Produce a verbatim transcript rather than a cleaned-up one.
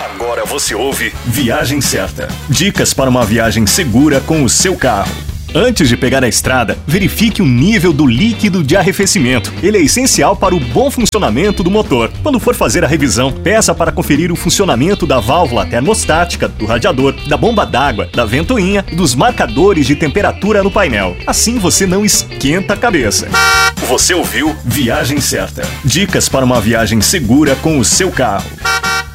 Agora você ouve Viagem Certa. Dicas para uma viagem segura com o seu carro. Antes de pegar a estrada, verifique o nível do líquido de arrefecimento. Ele é essencial para o bom funcionamento do motor. Quando for fazer a revisão, peça para conferir o funcionamento da válvula termostática, do radiador, da bomba d'água, da ventoinha e dos marcadores de temperatura no painel. Assim você não esquenta a cabeça. Você ouviu Viagem Certa. Dicas para uma viagem segura com o seu carro.